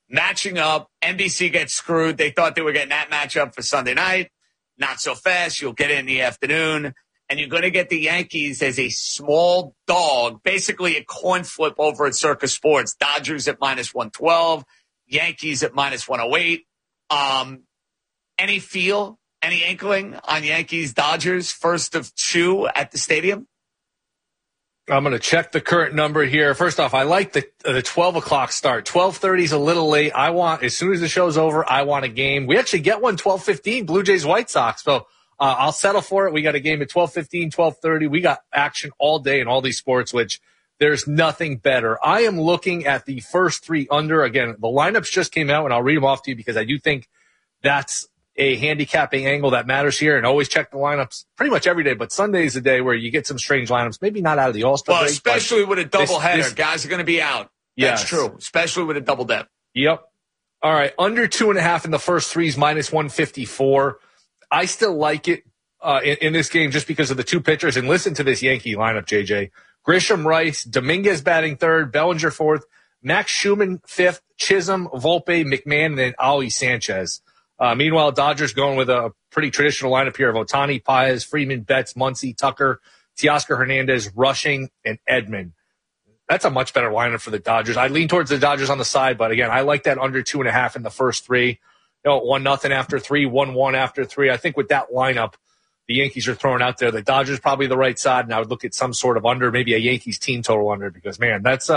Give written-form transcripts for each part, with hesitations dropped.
matching up. NBC gets screwed. They thought they were getting that matchup for Sunday night. Not so fast. You'll get it in the afternoon. And you're going to get the Yankees as a small dog, basically a coin flip over at Circus Sports. Dodgers at -112, Yankees at -108. Any feel, any inkling on Yankees-Dodgers, first of two at the stadium? I'm going to check the current number here. First off, I like the 12 o'clock start. 12:30 is a little late. As soon as the show's over, I want a game. We actually get one 12:15, Blue Jays-White Sox. So I'll settle for it. We got a game at 12:15, 12:30. We got action all day in all these sports, which there's nothing better. I am looking at the first three under. Again, the lineups just came out, and I'll read them off to you because I do think that's a handicapping angle that matters here, and always check the lineups pretty much every day. But Sunday is the day where you get some strange lineups, maybe not out of the All-Star break. Especially with a doubleheader. Guys are going to be out. Yes. That's true, especially with a double dip. Yep. All right, under 2.5 in the first three is -154. I still like it in this game just because of the two pitchers. And listen to this Yankee lineup, JJ. Grisham, Rice, Dominguez batting third, Bellinger fourth, Max Schumann fifth, Chisholm, Volpe, McMahon, and then Ali Sanchez. Meanwhile, Dodgers going with a pretty traditional lineup here of Ohtani, Paez, Freeman, Betts, Muncy, Tucker, Teoscar Hernandez, Rushing, and Edman. That's a much better lineup for the Dodgers. I lean towards the Dodgers on the side, but again, I like that under 2.5 in the first three. 1-0 after three, 1-1 after three. I think with that lineup, the Yankees are throwing out there. The Dodgers probably the right side, and I would look at some sort of under, maybe a Yankees team total under, because, man, that's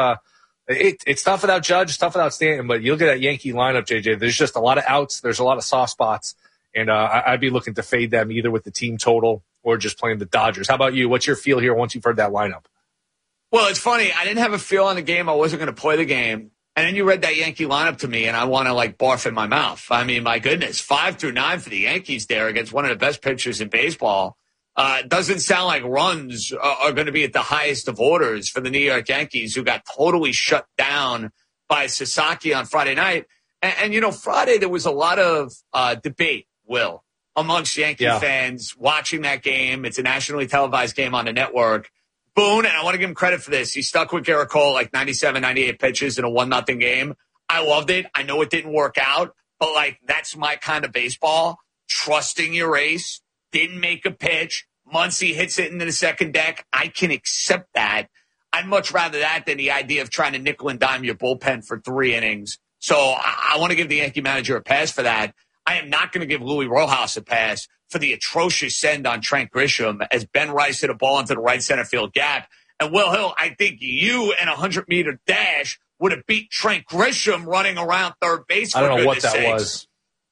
it's tough without Judge, it's tough without Stanton, but you look at that Yankee lineup, JJ, there's just a lot of outs, there's a lot of soft spots, and I'd be looking to fade them either with the team total or just playing the Dodgers. How about you? What's your feel here once you've heard that lineup? Well, it's funny. I didn't have a feel on the game. I wasn't going to play the game. And then you read that Yankee lineup to me, and I want to, barf in my mouth. I mean, my goodness, 5 through 9 for the Yankees there against one of the best pitchers in baseball. Doesn't sound like runs are going to be at the highest of orders for the New York Yankees, who got totally shut down by Sasaki on Friday night. And Friday there was a lot of debate, Will, amongst Yankee fans watching that game. It's a nationally televised game on the network. Boone, and I want to give him credit for this, he stuck with Gerrit Cole 97, 98 pitches in a 1-0 game. I loved it. I know it didn't work out, but that's my kind of baseball. Trusting your ace, didn't make a pitch. Muncy hits it into the second deck. I can accept that. I'd much rather that than the idea of trying to nickel and dime your bullpen for 3 innings. So I want to give the Yankee manager a pass for that. I am not going to give Louis Rojas a pass for the atrocious send on Trent Grisham as Ben Rice hit a ball into the right center field gap. And Will Hill, I think you in a 100-meter dash would have beat Trent Grisham running around third base. I don't know what that was.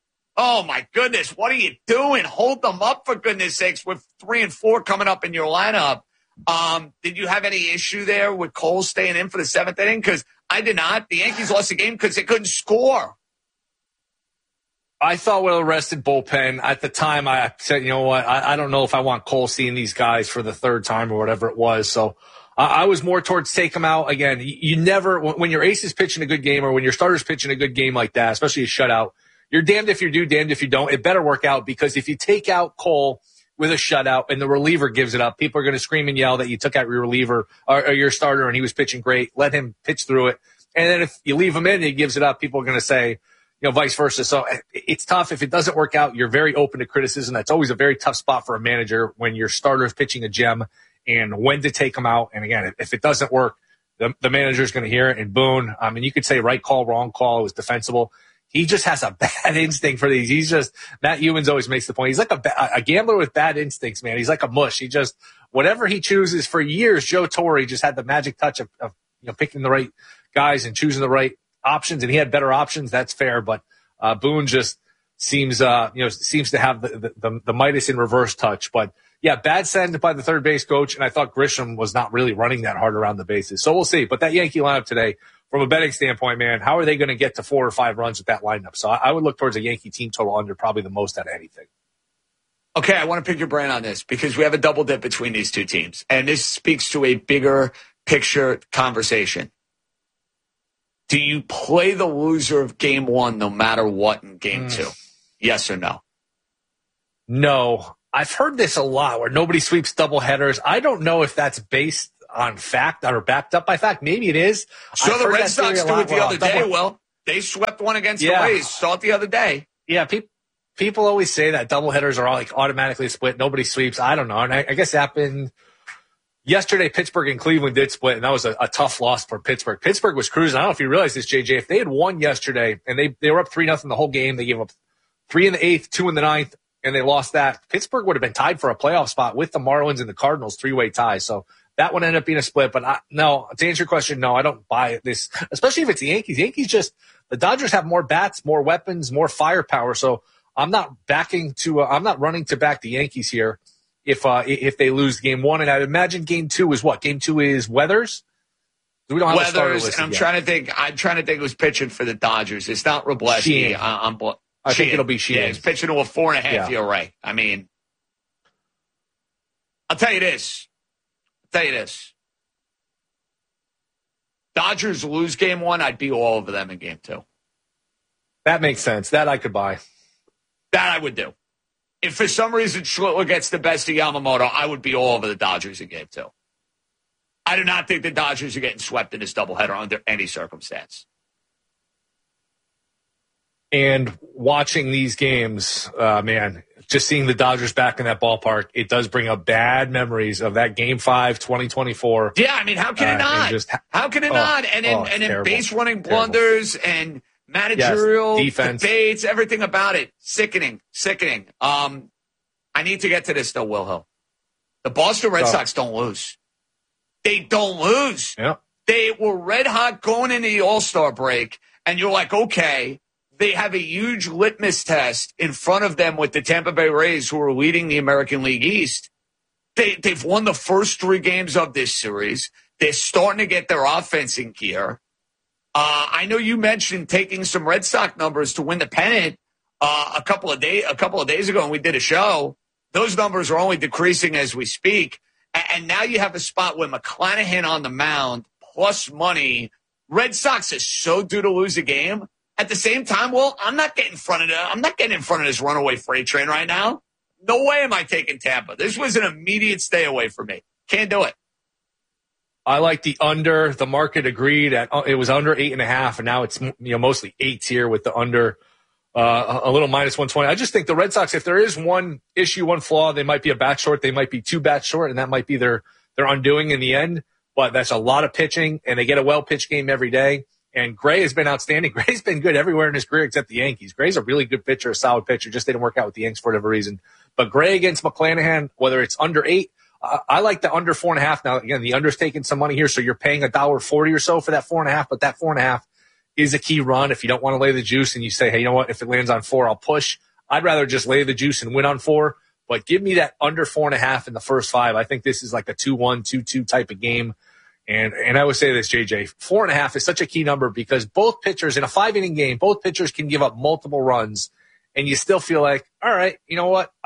Oh, my goodness. What are you doing? Hold them up, for goodness sakes, with 3 and 4 coming up in your lineup. Did you have any issue there with Cole staying in for the 7th inning? Because I did not. The Yankees lost the game because they couldn't score. I thought with a rested bullpen at the time, I said, you know what? I don't know if I want Cole seeing these guys for the 3rd time or whatever it was. So I was more towards take them out. Again, you never, when your ace is pitching a good game or when your starter's pitching a good game like that, especially a shutout, you're damned if you do, damned if you don't. It better work out, because if you take out Cole with a shutout and the reliever gives it up, people are going to scream and yell that you took out your reliever or your starter and he was pitching great. Let him pitch through it. And then if you leave him in and he gives it up, people are going to say, vice versa. So it's tough. If it doesn't work out, you're very open to criticism. That's always a very tough spot for a manager when your starter is pitching a gem and when to take them out. And again, if it doesn't work, the manager is going to hear it. And Boone, you could say right call, wrong call. It was defensible. He just has a bad instinct for these. Matt Ewins always makes the point. He's like a gambler with bad instincts, man. He's like a mush. Whatever he chooses. For years, Joe Torre just had the magic touch of picking the right guys and choosing the right options, and he had better options. That's fair, but Boone just seems to have the Midas in reverse touch. But yeah, bad send by the third base coach, and I thought Grisham was not really running that hard around the bases. So we'll see. But that Yankee lineup today, from a betting standpoint, man, how are they going to get to 4 or 5 runs with that lineup? So I would look towards a Yankee team total under probably the most out of anything. Okay, I want to pick your brain on this because we have a double dip between these two teams, and this speaks to a bigger picture conversation. Do you play the loser of game 1 no matter what in game 2? Yes or no? No. I've heard this a lot where nobody sweeps doubleheaders. I don't know if that's based on fact or backed up by fact. Maybe it is. So the Red Sox do it the other day, Will. They swept one against the Rays. Saw it the other day. Yeah, people always say that doubleheaders are all like automatically split. Nobody sweeps. I don't know. And I guess it happened yesterday. Pittsburgh and Cleveland did split, and that was a tough loss for Pittsburgh. Pittsburgh was cruising. I don't know if you realize this, JJ. If they had won yesterday and they were up 3-0 the whole game, they gave up 3 in the 8th, 2 in the 9th, and they lost that, Pittsburgh would have been tied for a playoff spot with the Marlins and the Cardinals, 3-way tie. So that one ended up being a split. But no, to answer your question, no, I don't buy this, especially if it's the Yankees. The Dodgers have more bats, more weapons, more firepower. So I'm not running to back the Yankees here if they lose game one. And I'd imagine game two is what? Game two is Weathers? We don't have Weathers, a starter list and I'm yet. trying to think who's pitching for the Dodgers. It's not Robleski. I think it'll be Sheehan. Yeah, he's pitching to a 4.5 ERA. I mean, I'll tell you this. Dodgers lose game one, I'd be all over them in game two. That makes sense. That I could buy. That I would do. If for some reason Schlittler gets the best of Yamamoto, I would be all over the Dodgers in game two. I do not think the Dodgers are getting swept in this doubleheader under any circumstance. And watching these games, man, just seeing the Dodgers back in that ballpark, it does bring up bad memories of that Game 5, 2024. Yeah, I mean, how can it not? How can it not? And then base running blunders and managerial debates, everything about it. Sickening. I need to get to this, though, Will Hill. The Boston Red Sox don't lose. They don't lose. Yeah. They were red hot going into the All-Star break, and you're like, okay, they have a huge litmus test in front of them with the Tampa Bay Rays, who are leading the American League East. They've won the first 3 games of this series. They're starting to get their offense in gear. I know you mentioned taking some Red Sox numbers to win the pennant a couple of days ago, and we did a show. Those numbers are only decreasing as we speak. And now you have a spot where McClanahan on the mound plus money. Red Sox is so due to lose a game. At the same time, well, I'm not getting in front of this runaway freight train right now. No way am I taking Tampa. This was an immediate stay away for me. Can't do it. I like the under. The market agreed at it was under 8.5, and now it's mostly 8s here with the under a little minus 120. I just think the Red Sox, if there is one issue, one flaw, they might be a bat short. They might be 2 bats short, and that might be their undoing in the end. But that's a lot of pitching, and they get a well-pitched game every day. And Gray has been outstanding. Gray's been good everywhere in his career except the Yankees. Gray's a really good pitcher, a solid pitcher. Just didn't work out with the Yanks for whatever reason. But Gray against McClanahan, whether it's under 8, I like the under 4.5. Now, again, the under's taking some money here, so you're paying $1.40 or so for that 4.5. But that 4.5 is a key run. If you don't want to lay the juice and you say, hey, you know what? If it lands on 4, I'll push. I'd rather just lay the juice and win on 4. But give me that under 4.5 in the first 5. I think this is like a 2-1, 2-2 type of game. And I would say this, JJ, 4.5 is such a key number because both pitchers in a 5-inning game, both pitchers can give up multiple runs, and you still feel like, all right, you know what?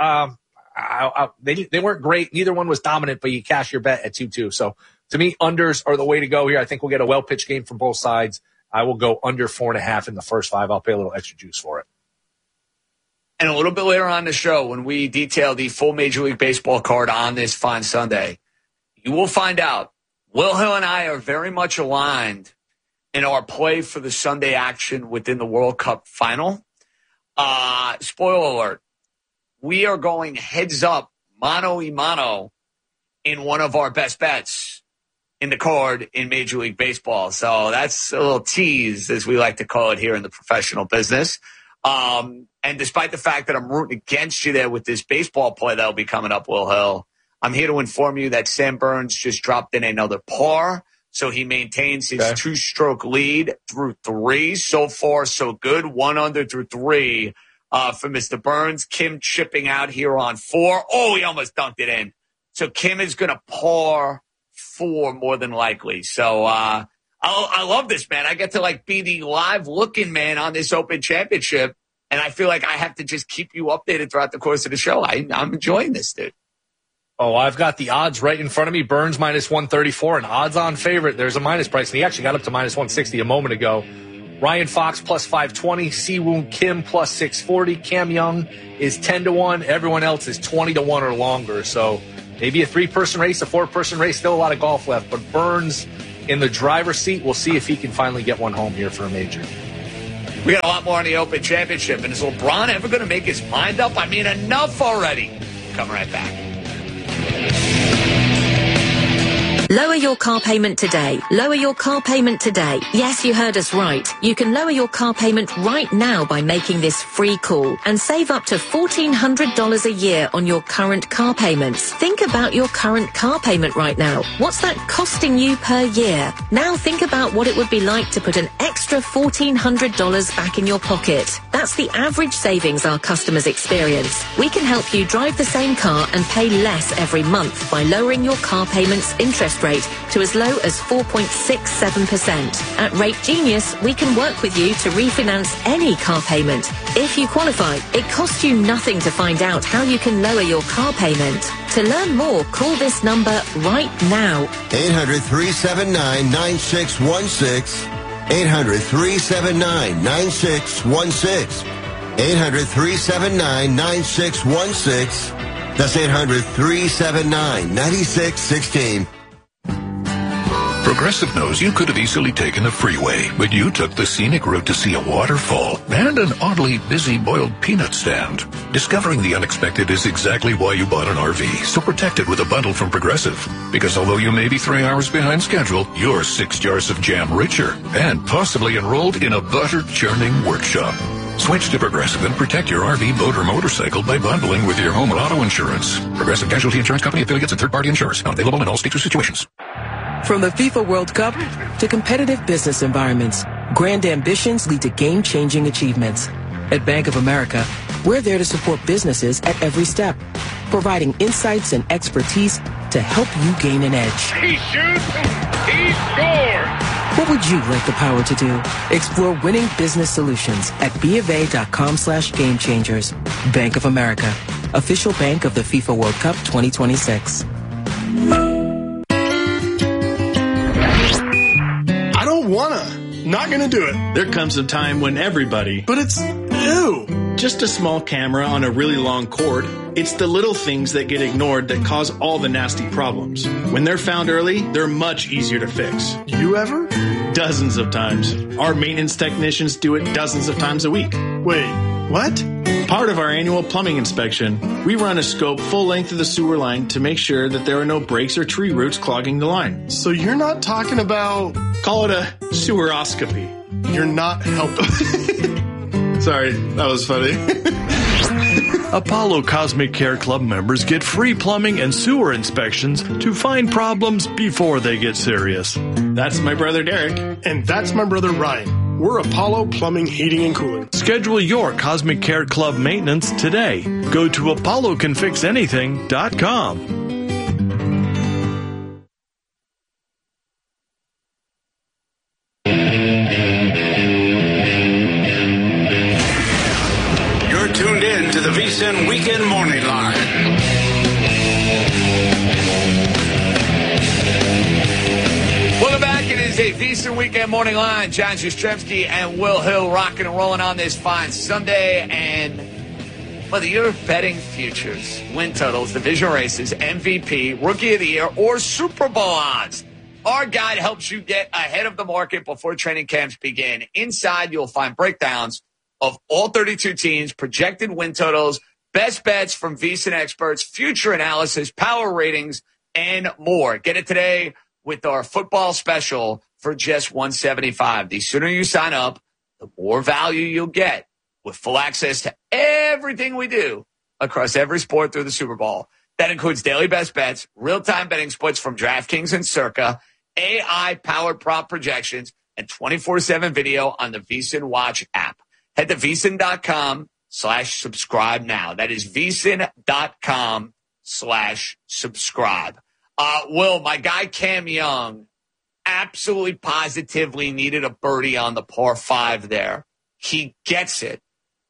They weren't great. Neither one was dominant, but you cash your bet at 2-2. So to me, unders are the way to go here. I think we'll get a well-pitched game from both sides. I will go under 4.5 in the first 5. I'll pay a little extra juice for it. And a little bit later on the show, when we detail the full Major League Baseball card on this fine Sunday, you will find out Will Hill and I are very much aligned in our play for the Sunday action within the World Cup final. Spoiler alert, we are going heads up, mano a mano, in one of our best bets in the card in Major League Baseball. So that's a little tease, as we like to call it here in the professional business. And despite the fact that I'm rooting against you there with this baseball play that'll be coming up, Will Hill, I'm here to inform you that Sam Burns just dropped in another par, so he maintains his 2-stroke lead through 3. So far, so good. 1 under through 3 for Mr. Burns. Kim chipping out here on 4. Oh, he almost dunked it in. So Kim is going to par 4 more than likely. So I love this, man. I get to be the live looking man on this Open Championship, and I feel like I have to just keep you updated throughout the course of the show. I'm enjoying this, dude. Oh, I've got the odds right in front of me. Burns minus 134, an odds-on favorite. There's a minus price, and he actually got up to minus 160 a moment ago. Ryan Fox plus 520, Si-Woon Kim plus 640. Cam Young is 10-1. Everyone else is 20-1 or longer. So maybe a 3-person race, a 4-person race, still a lot of golf left. But Burns in the driver's seat. We'll see if he can finally get one home here for a major. We got a lot more on the Open Championship. And is LeBron ever going to make his mind up? I mean, enough already. Coming right back. Lower your car payment today. Lower your car payment today. Yes, you heard us right. You can lower your car payment right now by making this free call and save up to $1,400 a year on your current car payments. Think about your current car payment right now. What's that costing you per year? Now think about what it would be like to put an extra $1,400 back in your pocket. That's the average savings our customers experience. We can help you drive the same car and pay less every month by lowering your car payment's interest rate to as low as 4.67%. At Rate Genius, we can work with you to refinance any car payment. If you qualify, it costs you nothing to find out how you can lower your car payment. To learn more, call this number right now. 800-379-9616. 800-379-9616. 800-379-9616. That's 800-379-9616. Progressive knows you could have easily taken the freeway, but you took the scenic route to see a waterfall and an oddly busy boiled peanut stand. Discovering the unexpected is exactly why you bought an RV, so protect it with a bundle from Progressive. Because although you may be 3 hours behind schedule, you're 6 jars of jam richer and possibly enrolled in a butter-churning workshop. Switch to Progressive and protect your RV, boat, or motorcycle by bundling with your home and auto insurance. Progressive Casualty Insurance Company, affiliates, and third-party insurers. Not available in all states or situations. From the FIFA World Cup to competitive business environments, grand ambitions lead to game-changing achievements. At Bank of America, we're there to support businesses at every step, providing insights and expertise to help you gain an edge. He shoots, he scores! What would you like the power to do? Explore winning business solutions at BofA.com/gamechangers. Bank of America, official bank of the FIFA World Cup 2026. I don't wanna. Not gonna do it. There comes a time when everybody... But it's ew. Just a small camera on a really long cord. It's the little things that get ignored that cause all the nasty problems. When they're found early, they're much easier to fix. You ever? Dozens of times. Our maintenance technicians do it dozens of times a week. Wait, what? Part of our annual plumbing inspection, we run a scope full length of the sewer line to make sure that there are no breaks or tree roots clogging the line. So you're not talking about... Call it a seweroscopy. You're not helping. Sorry, that was funny. Apollo Cosmic Care Club members get free plumbing and sewer inspections to find problems before they get serious. That's my brother Derek. And that's my brother Ryan. We're Apollo Plumbing, Heating, and Cooling. Schedule your Cosmic Care Club maintenance today. Go to ApolloCanFixAnything.com. Tuned in to the VSiN Weekend Morning Line. Welcome back. It is a VSiN Weekend Morning Line. John Jastrzemski and Will Hill rocking and rolling on this fine Sunday. And whether you're betting futures, win totals, division races, MVP, Rookie of the Year, or Super Bowl odds, our guide helps you get ahead of the market before training camps begin. Inside, you'll find breakdowns of all 32 teams, projected win totals, best bets from VSiN experts, future analysis, power ratings, and more. Get it today with our football special for just $175. The sooner you sign up, the more value you'll get with full access to everything we do across every sport through the Super Bowl. That includes daily best bets, real-time betting splits from DraftKings and Circa, AI-powered prop projections, and 24/7 video on the VSiN Watch app. Head to VSiN.com/subscribe now. That is VSiN.com/subscribe. Will, my guy Cam Young absolutely positively needed a birdie on the par 5 there. He gets it.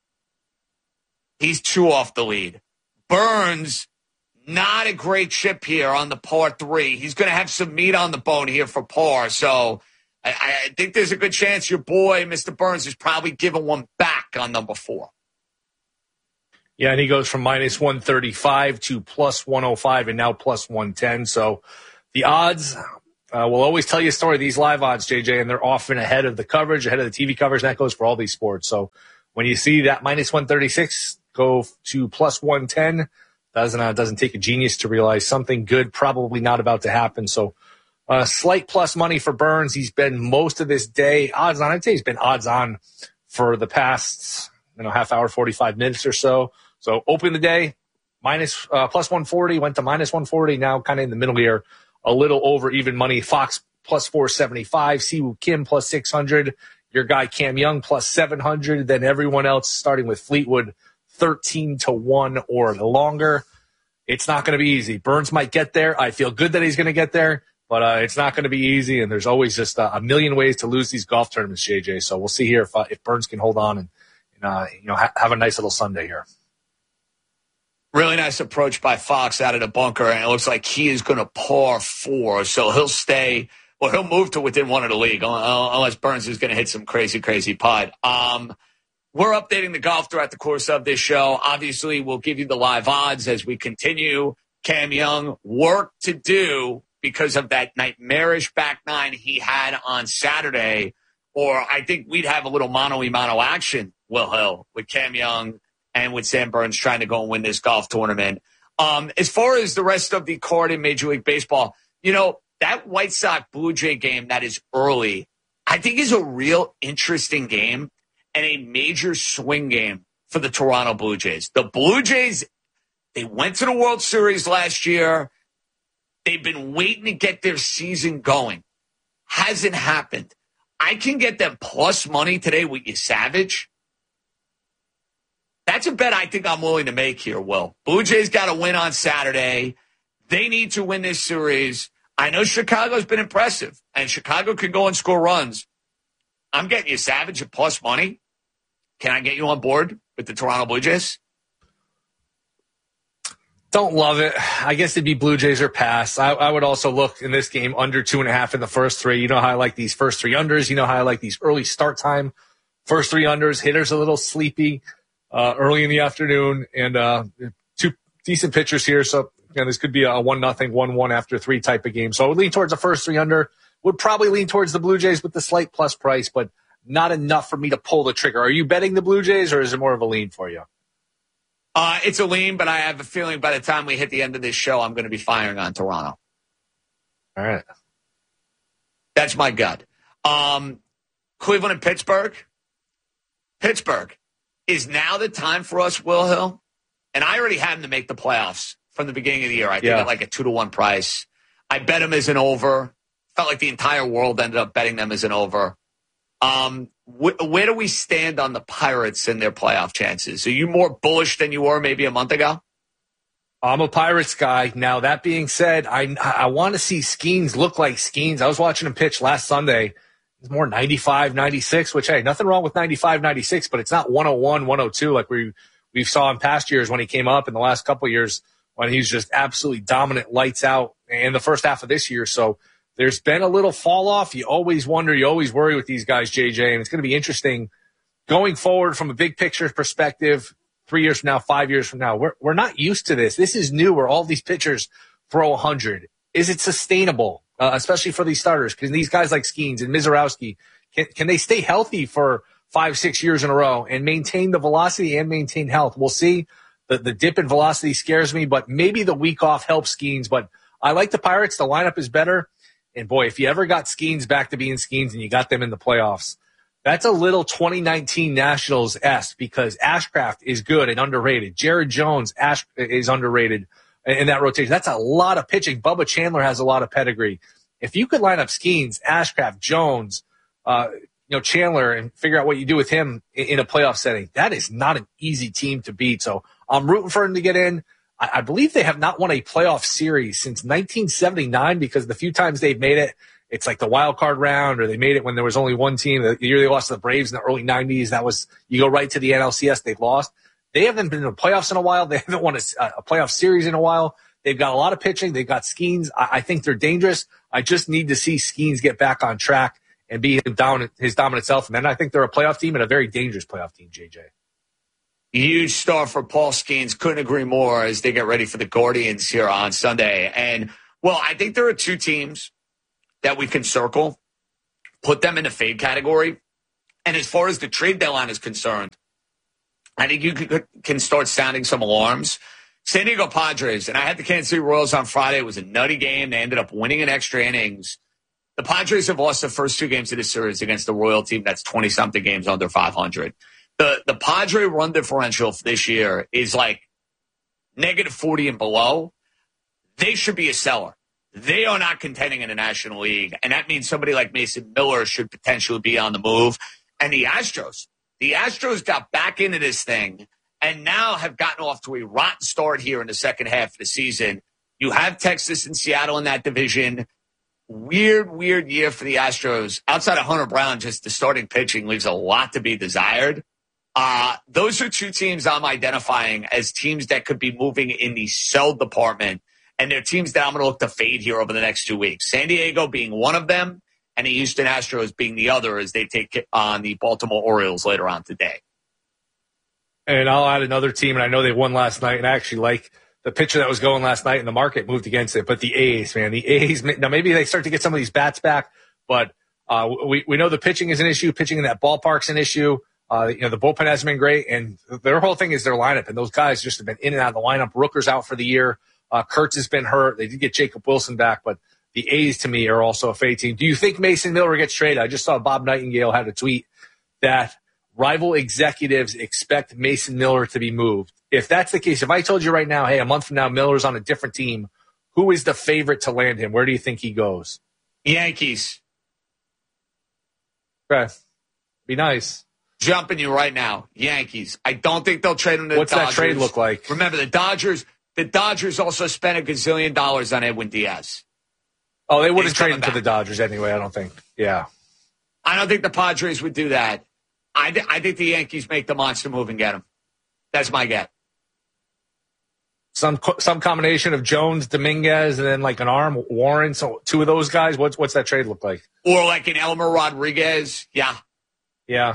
He's 2 off the lead. Burns, not a great chip here on the par 3. He's going to have some meat on the bone here for par, so... I think there's a good chance your boy, Mr. Burns, is probably giving one back on number 4. Yeah, and he goes from minus 135 to plus 105 and now plus 110. So the odds, We'll always tell you a story, these live odds, JJ, and they're often ahead of the coverage, ahead of the TV coverage, and that goes for all these sports. So when you see that minus 136 go to plus 110, doesn't take a genius to realize something good probably not about to happen. So slight plus money for Burns. He's been most of this day odds on. I'd say he's been odds on for the past half hour, 45 minutes or so. So open the day, plus 140, went to minus 140, now kind of in the middle here, a little over even money. Fox plus 475, Siwoo Kim plus 600, your guy Cam Young plus 700, then everyone else starting with Fleetwood 13-1 or longer. It's not going to be easy. Burns might get there. I feel good that he's going to get there, but it's not going to be easy, and there's always just a million ways to lose these golf tournaments, JJ. So we'll see here if Burns can hold on and have a nice little Sunday here. Really nice approach by Fox out of the bunker, and it looks like he is going to par 4, so he'll move to within one of the league, unless Burns is going to hit some crazy putt. We're updating the golf throughout the course of this show. Obviously, we'll give you the live odds as we continue. Cam Young, work to do because of that nightmarish back nine he had on Saturday, or I think we'd have a little mano-a-mano action, Will Hill, with Cam Young and with Sam Burns trying to go and win this golf tournament. As far as the rest of the card in Major League Baseball, that White Sox Blue Jay game that is early, I think is a real interesting game and a major swing game for the Toronto Blue Jays. The Blue Jays, they went to the World Series last year. They've been waiting to get their season going. Hasn't happened. I can get them plus money today with you, Savage. That's a bet I think I'm willing to make here, Will. Blue Jays got to win on Saturday. They need to win this series. I know Chicago's been impressive, and Chicago can go and score runs. I'm getting you, Savage, at plus money. Can I get you on board with the Toronto Blue Jays? Don't love it. I guess it'd be Blue Jays or pass. I would also look in this game under 2.5 in the first three. You know how I like these first three unders. You know how I like these early start time. First three unders, hitters a little sleepy early in the afternoon, and two decent pitchers here. So this could be a 1-0, 1-1 after 3 type of game. So I would lean towards the first three under. Would probably lean towards the Blue Jays with the slight plus price, but not enough for me to pull the trigger. Are you betting the Blue Jays, or is it more of a lean for you? It's a lean, but I have a feeling by the time we hit the end of this show, I'm going to be firing on Toronto. All right. That's my gut. Cleveland and Pittsburgh. Pittsburgh. Is now the time for us, Will Hill? And I already had him to make the playoffs from the beginning of the year. I think at like a 2-1 price. I bet him as an over. Felt like the entire world ended up betting them as an over. Where do we stand on the Pirates and their playoff chances? Are you more bullish than you were maybe a month ago? I'm a Pirates guy. Now, that being said, I want to see Skeens look like Skeens. I was watching him pitch last Sunday. It's more 95, 96, which, hey, nothing wrong with 95, 96, but it's not 101, 102 like we saw in past years when he came up in the last couple of years when he was just absolutely dominant, lights out in the first half of this year. So there's been a little fall off. You always wonder, you always worry with these guys, JJ, and it's going to be interesting going forward from a big picture perspective, 3 years from now, 5 years from now. We're not used to this. This is new where all these pitchers throw 100. Is it sustainable, especially for these starters? Because these guys like Skeens and Mizorowski, can they stay healthy for 5-6 years in a row and maintain the velocity and maintain health? We'll see. The dip in velocity scares me, but maybe the week off helps Skeens. But I like the Pirates. The lineup is better. And, boy, if you ever got Skeens back to being Skeens and you got them in the playoffs, that's a little 2019 Nationals-esque because Ashcraft is good and underrated. Jared Jones is underrated in that rotation. That's a lot of pitching. Bubba Chandler has a lot of pedigree. If you could line up Skeens, Ashcraft, Jones, Chandler, and figure out what you do with him in a playoff setting, that is not an easy team to beat. So I'm rooting for him to get in. I believe they have not won a playoff series since 1979 because the few times they've made it, it's like the wild card round, or they made it when there was only one team. The year they lost to the Braves in the early 90s, that was, you go right to the NLCS, they've lost. They haven't been in the playoffs in a while. They haven't won a playoff series in a while. They've got a lot of pitching. They've got Skeens. I think they're dangerous. I just need to see Skeens get back on track and be his dominant self. And then I think they're a playoff team and a very dangerous playoff team, JJ. Huge star for Paul Skeens. Couldn't agree more as they get ready for the Guardians here on Sunday. And, well, I think there are two teams that we can circle, put them in the fade category. And as far as the trade deadline is concerned, I think you can start sounding some alarms. San Diego Padres, and I had the Kansas City Royals on Friday. It was a nutty game. They ended up winning in extra innings. The Padres have lost the first 2 games of the series against the Royal team that's 20-something games under 500. The Padre run differential for this year is like -40 and below. They should be a seller. They are not contending in the National League, and that means somebody like Mason Miller should potentially be on the move. And the Astros got back into this thing and now have gotten off to a rotten start here in the second half of the season. You have Texas and Seattle in that division. Weird year for the Astros. Outside of Hunter Brown, just the starting pitching leaves a lot to be desired. Those are 2 teams I'm identifying as teams that could be moving in the sell department, and they're teams that I'm going to look to fade here over the next 2 weeks. San Diego being one of them, and the Houston Astros being the other as they take on the Baltimore Orioles later on today. And I'll add another team, and I know they won last night, and I actually like the pitcher that was going last night, and the market moved against it. But the A's, man, now maybe they start to get some of these bats back, but we know the pitching is an issue. Pitching in that ballpark's an issue. The bullpen hasn't been great, and their whole thing is their lineup, and those guys just have been in and out of the lineup. Rooker's out for the year. Kurtz has been hurt. They did get Jacob Wilson back, but the A's, to me, are also a fade team. Do you think Mason Miller gets traded? I just saw Bob Nightingale had a tweet that rival executives expect Mason Miller to be moved. If that's the case, if I told you right now, hey, a month from now, Miller's on a different team, who is the favorite to land him? Where do you think he goes? Yankees. Okay. Be nice. Jumping you right now. Yankees. I don't think they'll trade him to the What's Dodgers. What's that trade look like? Remember, the Dodgers also spent $1 gazillion on Edwin Diaz. Oh, they wouldn't trade him to the Dodgers anyway, I don't think. Yeah. I don't think the Padres would do that. I think the Yankees make the monster move and get him. That's my get. Some combination of Jones, Dominguez, and then like an arm, Warren. So 2 of those guys. What's that trade look like? Or like an Elmer Rodriguez. Yeah. Yeah.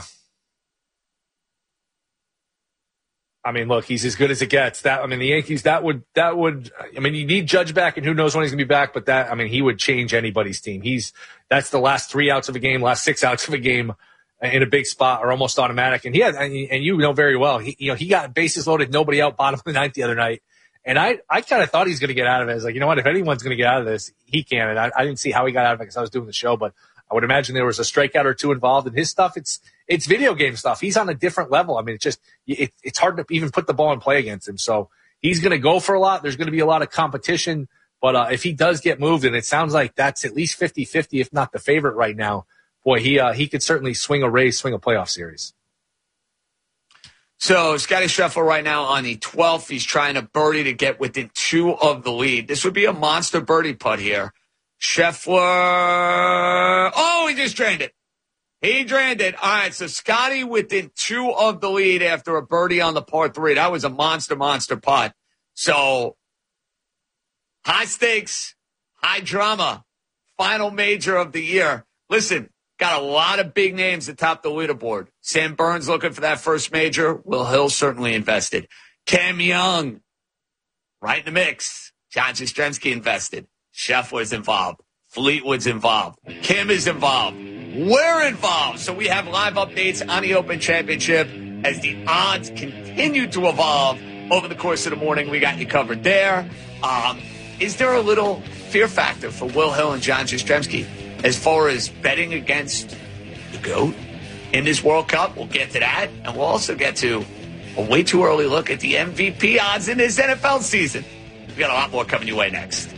I mean, look, he's as good as it gets. The Yankees, that would. I mean, you need Judge back, and who knows when he's going to be back. But he would change anybody's team. That's the last 3 outs of a game, last 6 outs of a game in a big spot are almost automatic. And and you know very well, he got bases loaded, nobody out, bottom of the 9th the other night. And I kind of thought he's going to get out of it. I was like, you know what? If anyone's going to get out of this, he can. And I didn't see how he got out of it because I was doing the show, but I would imagine there was a strikeout or 2 involved in his stuff. It's video game stuff. He's on a different level. I mean, it's hard to even put the ball in play against him. So he's going to go for a lot. There's going to be a lot of competition. But if he does get moved, and it sounds like that's at least 50-50, if not the favorite right now, boy, he could certainly swing a playoff series. So Scotty Scheffler right now on the 12th. He's trying to birdie to get within 2 of the lead. This would be a monster birdie putt here. Scheffler. Oh, he just drained it. He drained it. All right, so Scotty within 2 of the lead after a birdie on the par 3. That was a monster putt. So high stakes, high drama, final major of the year. Listen, got a lot of big names atop the leaderboard. Sam Burns looking for that first major. Will Hill certainly invested. Cam Young, right in the mix. John Jastrzemski invested. Scheffler's involved. Fleetwood's involved. Kim is involved. We're involved. So we have live updates on the Open Championship as the odds continue to evolve over the course of the morning. We got you covered there. Is there a little fear factor for Will Hill and John Jastrzemski as far as betting against the GOAT in this World Cup? We'll get to that. And we'll also get to a way too early look at the MVP odds in this NFL season. We got a lot more coming your way next.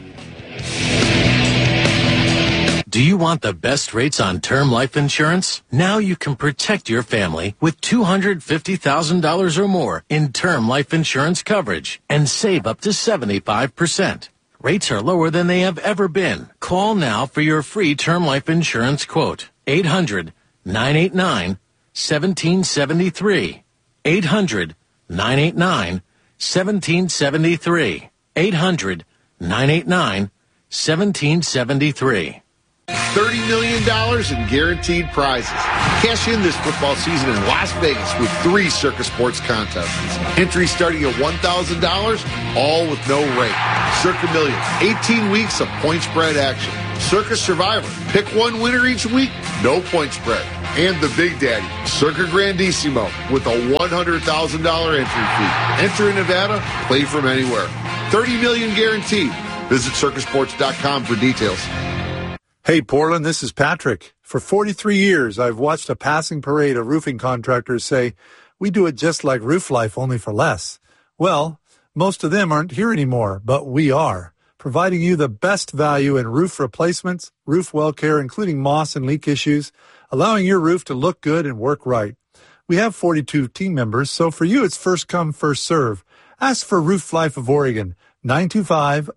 Do you want the best rates on term life insurance? Now you can protect your family with $250,000 or more in term life insurance coverage and save up to 75%. Rates are lower than they have ever been. Call now for your free term life insurance quote. 800-989-1773. 800-989-1773. 800-989-1773. $30 million in guaranteed prizes. Cash in this football season in Las Vegas with 3 Circus Sports contests. Entries starting at $1,000, all with no rate. Circa Millions, 18 weeks of point spread action. Circus Survivor. Pick one winner each week, no point spread. And the Big Daddy, Circa Grandissimo, with a $100,000 entry fee. Enter in Nevada, play from anywhere. $30 million guaranteed. Visit circusports.com for details. Hey, Portland, this is Patrick. For 43 years, I've watched a passing parade of roofing contractors say, we do it just like Roof Life, only for less. Well, most of them aren't here anymore, but we are, providing you the best value in roof replacements, roof well care, including moss and leak issues, allowing your roof to look good and work right. We have 42 team members, so for you, it's first come, first serve. Ask for Roof Life of Oregon, 925-0125,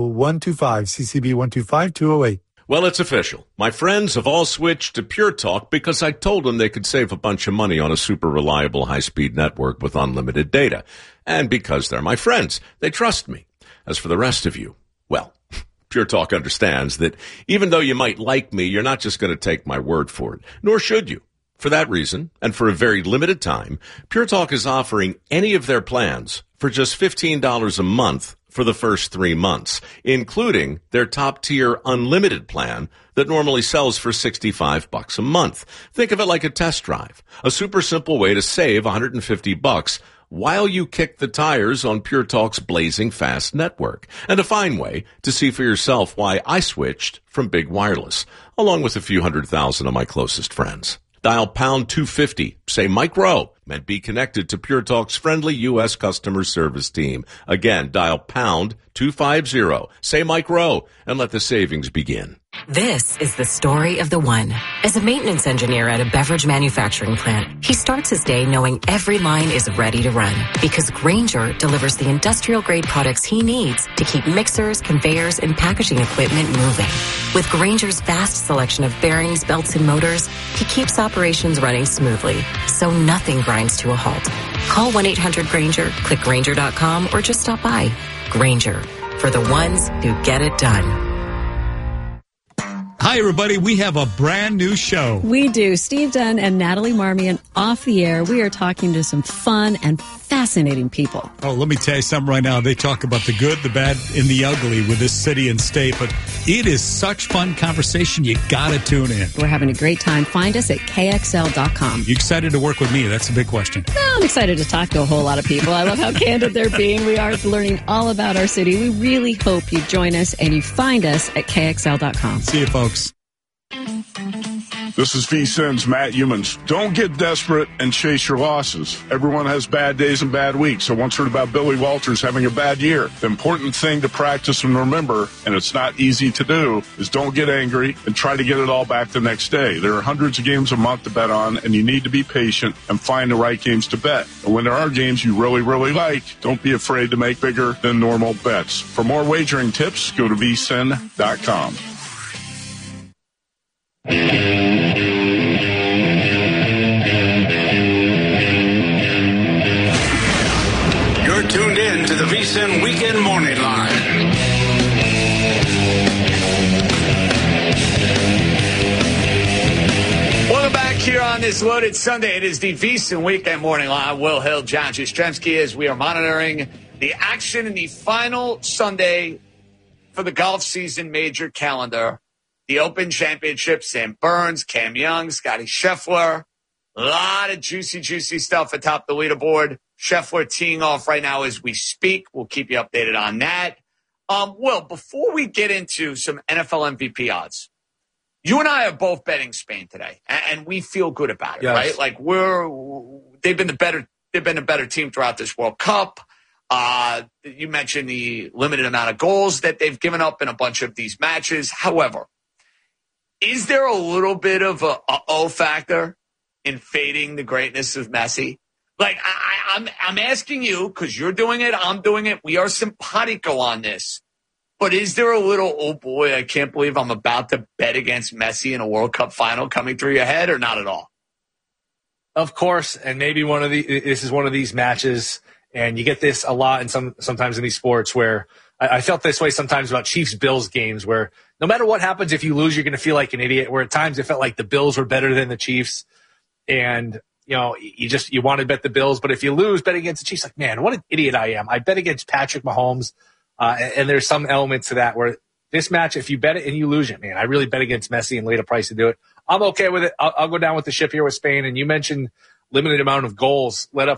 CCB 125208. Well, it's official. My friends have all switched to Pure Talk because I told them they could save a bunch of money on a super reliable high-speed network with unlimited data. And because they're my friends, they trust me. As for the rest of you, well, Pure Talk understands that even though you might like me, you're not just going to take my word for it, nor should you. For that reason, and for a very limited time, Pure Talk is offering any of their plans for just $15 a month for the first 3 months, including their top-tier unlimited plan that normally sells for $65 a month. Think of it like a test drive, a super simple way to save $150 while you kick the tires on Pure Talk's blazing fast network, and a fine way to see for yourself why I switched from big wireless, along with a few 100,000 of my closest friends. Dial pound 250, say Mike Rowe, and be connected to Pure Talk's friendly U.S. customer service team. Again, dial pound 250, say Mike Rowe, and let the savings begin. This is the story of the one. As a maintenance engineer at a beverage manufacturing plant, he starts his day knowing every line is ready to run because Grainger delivers the industrial-grade products he needs to keep mixers, conveyors, and packaging equipment moving. With Grainger's vast selection of bearings, belts, and motors, he keeps operations running smoothly, so nothing grinds to a halt. Call 1-800-GRAINGER, click Grainger.com, or just stop by. Grainger, for the ones who get it done. Hi, everybody. We have a brand new show. We do. Steve Dunn and Natalie Marmion off the air. We are talking to some fun and fascinating people. Oh, let me tell you something right now. They talk about the good, the bad, and the ugly with this city and state, but it is such fun conversation. You got to tune in. We're having a great time. Find us at KXL.com. You excited to work with me? That's a big question. No, I'm excited to talk to a whole lot of people. I love how candid they're being. We are learning all about our city. We really hope you join us and you find us at KXL.com. See you, folks. This is VSIN's Matt Humans. Don't get desperate and chase your losses. Everyone has bad days and bad weeks. I once heard about Billy Walters having a bad year. The important thing to practice and remember, and it's not easy to do, is don't get angry and try to get it all back the next day. There are hundreds of games a month to bet on, and you need to be patient and find the right games to bet. And when there are games you really, really like, don't be afraid to make bigger than normal bets. For more wagering tips, go to vsin.com. You're tuned in to the VSiN Weekend Morning Line. Welcome back here on this loaded Sunday. It is the VSiN Weekend Morning Line. Will Hill, John Jastrzemski, as we are monitoring the action in the final Sunday for the golf season major calendar. The Open Championship, Sam Burns, Cam Young, Scotty Scheffler. A lot of juicy stuff atop the leaderboard. Scheffler teeing off right now as we speak. We'll keep you updated on that. Will, before we get into some NFL MVP odds, you and I are both betting Spain today, and we feel good about it, right? Like they've been the better team throughout this World Cup. You mentioned the limited amount of goals that they've given up in a bunch of these matches. However, is there a little bit of a O factor in fading the greatness of Messi? Like, I'm asking you because you're doing it, I'm doing it. We are simpatico on this. But is there a little, oh boy, I can't believe I'm about to bet against Messi in a World Cup final coming through your head, or not at all? Of course, and maybe this is one of these matches, and you get this a lot, and sometimes in these sports where I felt this way sometimes about Chiefs-Bills games, where no matter what happens, if you lose, you're going to feel like an idiot. Where at times it felt like the Bills were better than the Chiefs, and you want to bet the Bills, but if you lose, bet against the Chiefs, like, man, what an idiot I am. I bet against Patrick Mahomes, and there's some elements to that where this match, if you bet it and you lose it, man, I really bet against Messi and laid a price to do it. I'm okay with it. I'll go down with the ship here with Spain. And you mentioned limited amount of goals let up